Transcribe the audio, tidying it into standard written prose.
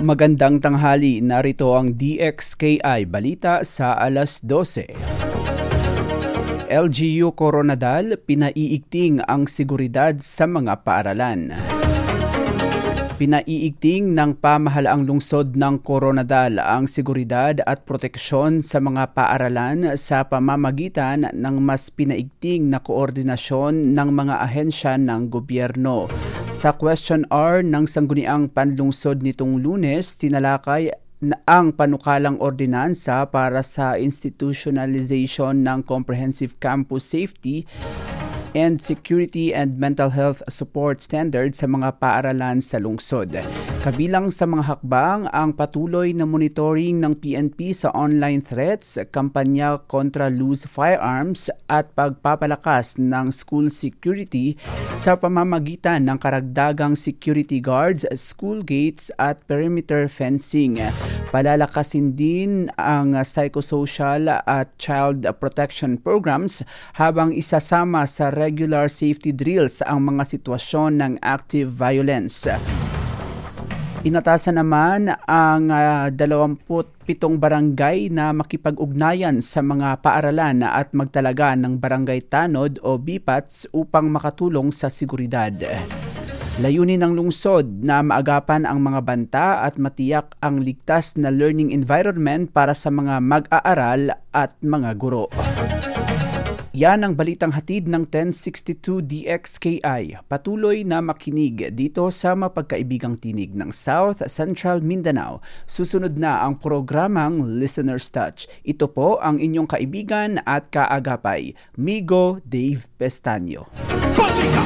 Magandang tanghali, narito ang DXKI Balita sa alas 12. LGU Coronadal, pinaiigting ang seguridad sa mga paaralan. Pinaiigting ng pamahalaang lungsod ng Coronadal ang seguridad at proteksyon sa mga paaralan sa pamamagitan ng mas pinaigting na koordinasyon ng mga ahensya ng gobyerno. Sa Question R ng Sangguniang Panlungsod nitong Lunes, tinalakay ang panukalang ordinansa para sa institutionalization ng Comprehensive Campus Safety and Security and Mental Health Support Standards sa mga paaralan sa lungsod. Kabilang sa mga hakbang ang patuloy na monitoring ng PNP sa online threats, kampanya kontra loose firearms at pagpapalakas ng school security sa pamamagitan ng karagdagang security guards, school gates at perimeter fencing. Palalakasin din ang psychosocial at child protection programs habang isasama sa regular safety drills ang mga sitwasyon ng active violence. Inatasan naman ang 27 barangay na makipag-ugnayan sa mga paaralan at magtalaga ng barangay tanod o BPATs upang makatulong sa seguridad. Layunin ng lungsod na maagapan ang mga banta at matiyak ang ligtas na learning environment para sa mga mag-aaral at mga guro. Yan ang balitang hatid ng 1062 DXKI. Patuloy na makinig dito sa mapagkaibigang tinig ng South Central Mindanao. Susunod na ang programang Listener's Touch. Ito po ang inyong kaibigan at kaagapay, Migo Dave Pestaño.